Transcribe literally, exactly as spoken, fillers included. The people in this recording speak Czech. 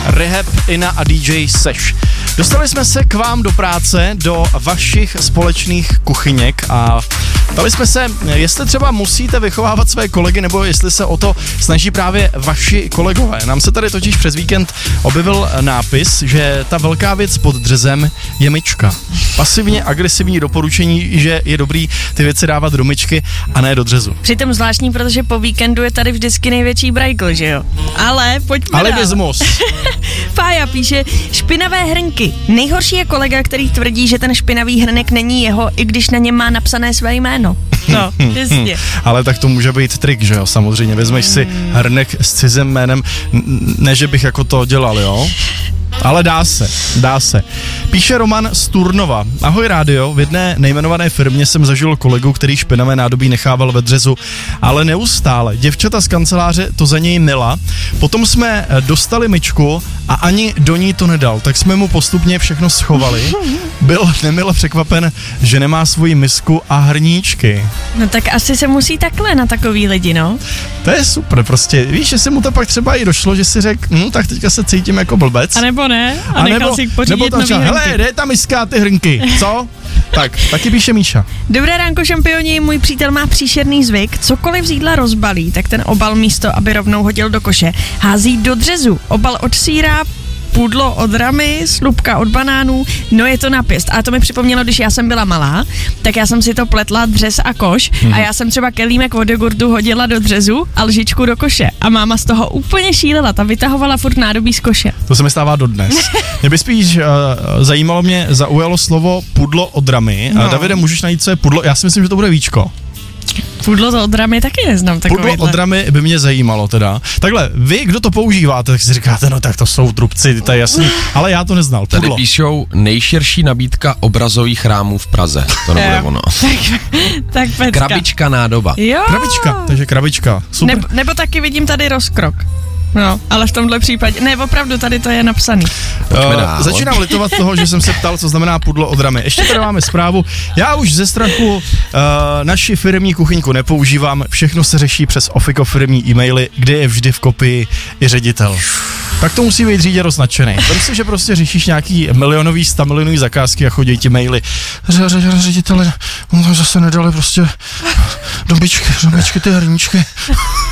Rehab, Ina a D J Seš. Dostali jsme se k vám do práce, do vašich společných kuchyněk a ptali jsme se, jestli třeba musíte vychovávat své kolegy, nebo jestli se o to snaží právě vaši kolegové. Nám se tady totiž přes víkend objevil nápis, že ta velká věc pod dřezem je myčka. Pasivně agresivní doporučení, že je dobrý ty věci dávat do myčky a ne do dřezu. Přitom zvláštní, protože po víkendu je tady vždycky největší brajkl, že jo? Ale pojďme Ale dál. gizmos. Pája píše, špinavé hrnky. Nejhorší je kolega, který tvrdí, že ten špinavý hrnek není jeho, i když na něm má napsané své jméno. No, jasně. Ale tak to může být trik, že jo? Samozřejmě, vezmeš si hrnek s cizím jménem, ne, že bych jako to dělal, jo? Ale dá se, dá se. Píše Roman z Turnova. Ahoj rádio, v jedné nejmenované firmě jsem zažil kolegu, který špinavé nádobí nechával ve dřezu, ale neustále. Děvčata z kanceláře to za něj mila. Potom jsme dostali myčku a ani do ní to nedal, tak jsme mu postupně všechno schovali. Byl nemile překvapen, že nemá svoji misku a hrníčky. No tak asi se musí takhle na takový lidi, no. To je super, prostě. Víš, že se mu to pak třeba i došlo, že si řekl, hm, tak teďka se cítím jako blbec. A nebo ne? A, a nechal nebo, si pořídit nebo nový třeba, hrnky. hele, kde je ta miska a ty hrnky, co? Tak, taky píše Míša. Dobré ránko, šampioni, můj přítel má příšerný zvyk, cokoliv z jídla rozbalí, tak ten obal místo, aby rovnou hodil do koše, hází do dřezu. Obal od sýra, pudlo od ramy, slupka od banánů, no je to napěst. A to mi připomnělo, když já jsem byla malá, tak já jsem si to pletla dřez a koš mm. a já jsem třeba kelímek od jogurtu hodila do dřezu a lžičku do koše. A máma z toho úplně šílela, ta vytahovala furt nádobí z koše. To se mi stává dodnes. Mě by spíš uh, zajímalo mě, zaujalo slovo pudlo od ramy. No. Uh, Davide, můžeš najít, co je pudlo? Já si myslím, že to bude víčko. Pudlo to od ramy taky neznám takovýhle. Pudlo od ramy by mě zajímalo teda. Takhle, vy, kdo to používáte, tak si říkáte, no tak to jsou trubci, to je jasný, ale já to neznal. Pudlo. Tady píšou nejširší nabídka obrazových chrámů v Praze. To nebude ono. tak, tak Petka. Krabička nádoba. Jo. Krabička, takže krabička. Super. Nebo, nebo taky vidím tady rozkrok. No, ale v tomhle případě, ne, opravdu tady to je napsaný. Uh, začínám litovat toho, že jsem se ptal, co znamená pudlo od ramy. Ještě tady máme zprávu. Já už ze strachu uh, naši firmní kuchyňku nepoužívám, všechno se řeší přes Ofiko firmní e-maily, kde je vždy v kopii i ředitel. Tak to musí být říděro nadšený. Vem si, že prostě řešíš nějaký milionový, sta milionový zakázky a chodí ti maily. Ředitele, zase nedali prostě do myčky, do myčky ty hrníčky.